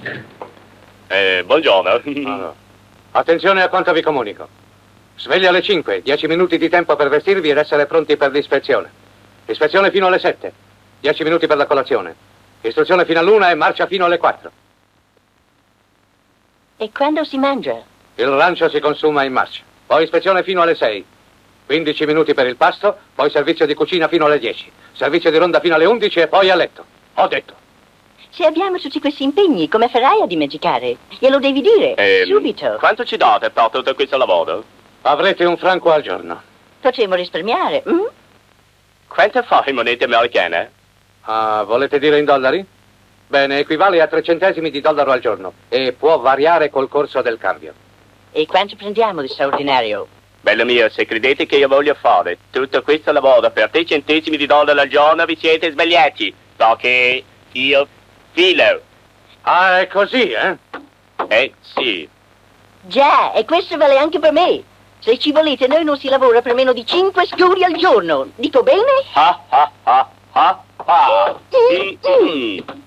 Buongiorno. Allora. Attenzione a quanto vi comunico. Sveglia alle 5, 10 minuti di tempo per vestirvi ed essere pronti per l'ispezione. Ispezione fino alle 7, 10 minuti per la colazione. Istruzione fino all'1 e marcia fino alle 4. E quando si mangia? Il rancio si consuma in marcia. Poi ispezione fino alle 6. 15 minuti per il pasto, poi servizio di cucina fino alle 10. Servizio di ronda fino alle 11 e poi a letto. Ho detto. Se abbiamo tutti questi impegni, come farai a dimenticare? Glielo devi dire, subito. Quanto ci date per tutto questo lavoro? Avrete un franco al giorno. Potremmo risparmiare, Quanto fa in monete americane? Ah, volete dire in dollari? Bene, equivale a 3 centesimi di dollaro al giorno e può variare col corso del cambio. E quanto prendiamo di straordinario? Bello mio, se credete che io voglio fare tutto questo lavoro per 3 centesimi di dollaro al giorno, vi siete sbagliati. Perché io filo. Ah, è così, eh? Sì. Già, e questo vale anche per me. Se ci volete, noi non si lavora per meno di 5 scuri al giorno. Dico bene? Ha ha ha ha ha.